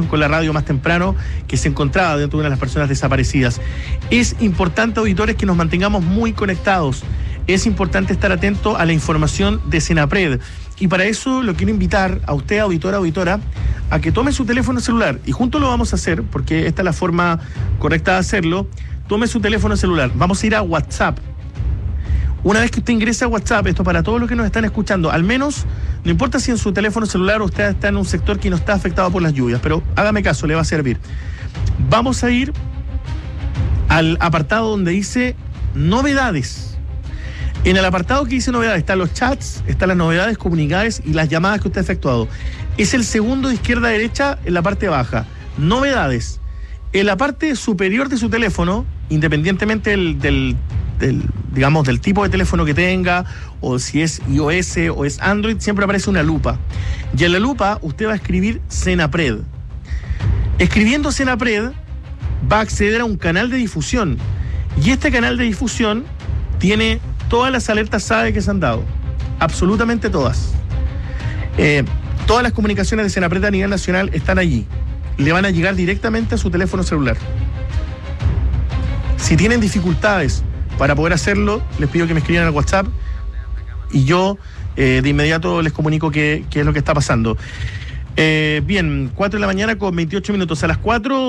conversación con la radio más temprano, que se encontraba dentro de una de las personas desaparecidas. Es importante, auditores, que nos mantengamos muy conectados. Es importante estar atento a la información de Senapred. Y para eso lo quiero invitar a usted, auditora, a que tome su teléfono celular. Y juntos lo vamos a hacer, porque esta es la forma correcta de hacerlo. Tome su teléfono celular. Vamos a ir a WhatsApp. Una vez que usted ingrese a WhatsApp, esto para todos los que nos están escuchando, al menos, no importa si en su teléfono celular usted está en un sector que no está afectado por las lluvias, pero hágame caso, le va a servir. Vamos a ir al apartado donde dice novedades. En el apartado que dice novedades están los chats, están las novedades comunicadas y las llamadas que usted ha efectuado. Es el segundo de izquierda a derecha en la parte baja. Novedades. En la parte superior de su teléfono, independientemente del tipo de teléfono que tenga, o si es iOS o es Android, siempre aparece una lupa. Y en la lupa usted va a escribir Senapred. Escribiendo Senapred va a acceder a un canal de difusión. Y este canal de difusión tiene todas las alertas SAE que se han dado. Absolutamente todas. Todas las comunicaciones de Senapred a nivel nacional están allí. Le van a llegar directamente a su teléfono celular. Si tienen dificultades para poder hacerlo, les pido que me escriban al WhatsApp y yo de inmediato les comunico qué es lo que está pasando. Bien, 4 de la mañana con 28 minutos. A las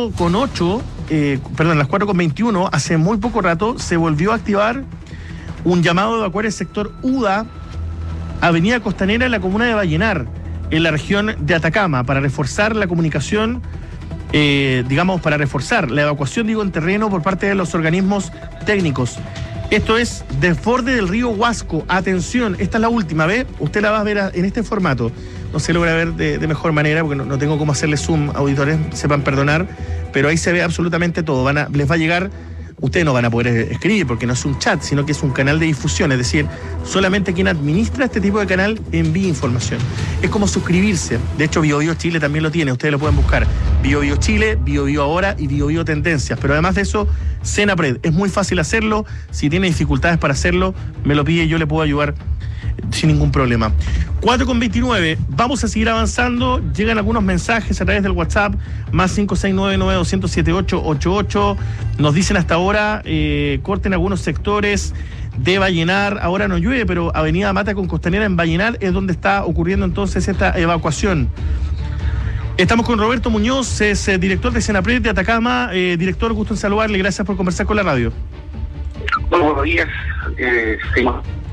4:21, hace muy poco rato, se volvió a activar un llamado de evacuar el sector UDA, Avenida Costanera, en la comuna de Vallenar, en la región de Atacama, para reforzar la comunicación, para reforzar la evacuación, en terreno por parte de los organismos técnicos. Esto es desborde del río Huasco. Atención, esta es la última, ¿ve? Usted la va a ver en este formato. No se logra ver de mejor manera porque no tengo cómo hacerle zoom, auditores, sepan perdonar, pero ahí se ve absolutamente todo. Les va a llegar, ustedes no van a poder escribir porque no es un chat, sino que es un canal de difusión, es decir, solamente quien administra este tipo de canal envía información. Es como suscribirse. De hecho, BioBio Chile también lo tiene, ustedes lo pueden buscar. BioBio Chile, BioBio Ahora y BioBio Tendencias. Pero además de eso, Senapred. Es muy fácil hacerlo. Si tiene dificultades para hacerlo, me lo pide y yo le puedo ayudar sin ningún problema. 4:29, vamos a seguir avanzando. Llegan algunos mensajes a través del WhatsApp, más 569-9207-888. Nos dicen hasta ahora, corten algunos sectores de Vallenar. Ahora no llueve, pero Avenida Mata con Costanera en Vallenar es donde está ocurriendo entonces esta evacuación. Estamos con Roberto Muñoz, es director de Senapred de Atacama. Director, gusto en saludarle, gracias por conversar con la radio. Buenos días, sí.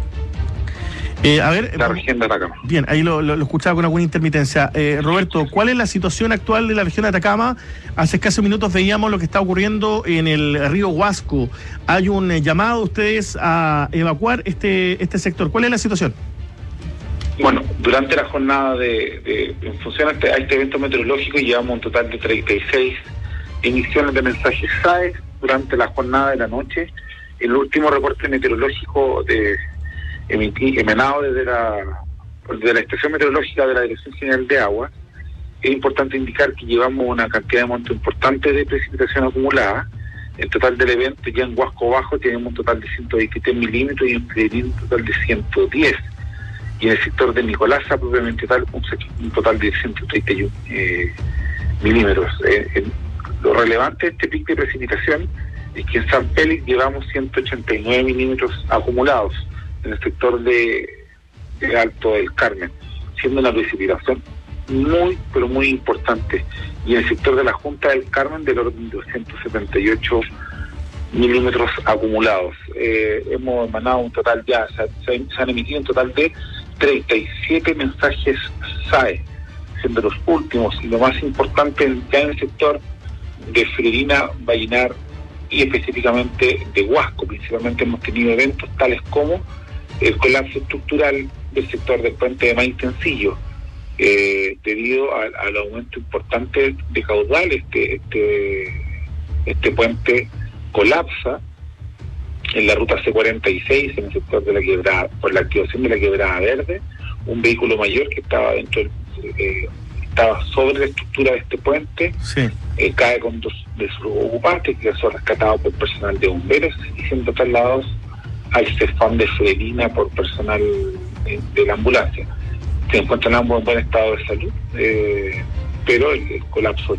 A ver, la región de Atacama. Bien, ahí lo escuchaba con alguna intermitencia. Roberto, ¿cuál es la situación actual de la región de Atacama? Hace escasos minutos veíamos lo que está ocurriendo en el río Huasco. Hay un llamado a ustedes a evacuar este sector. ¿Cuál es la situación? Bueno, durante la jornada en función a este evento meteorológico llevamos un total de 36 emisiones de mensajes SAE durante la jornada de la noche. El último reporte meteorológico emanado desde la Estación Meteorológica de la Dirección General de Agua. Es importante indicar que llevamos una cantidad de monto importante de precipitación acumulada. El total del evento ya en Huasco Bajo tenemos un total de 123 milímetros y en Pedrín un total de 110. Y en el sector de Nicolasa, propiamente tal, un total de 131 milímetros. Lo relevante de este pico de precipitación es que en San Félix llevamos 189 milímetros acumulados en el sector de Alto del Carmen, siendo una precipitación muy, pero muy importante. Y en el sector de la Junta del Carmen, del orden de 278 milímetros acumulados. Hemos emanado un total se han emitido un total de 37 mensajes SAE, siendo los últimos y lo más importante ya en el sector de Freirina, Vallenar y específicamente de Huasco. Principalmente hemos tenido eventos tales como el colapso estructural del sector del puente de Maitencillo, debido al aumento importante de caudal. Este puente colapsa en la ruta C46, en el sector de la quebrada, por la activación de la quebrada verde. Un vehículo mayor que estaba estaba sobre la estructura de este puente, sí. Cae con dos de sus ocupantes, que son rescatados por personal de bomberos y siendo trasladados al CEFAM de Freirina por personal de la ambulancia. Se encuentran ambos en buen estado de salud, pero el colapso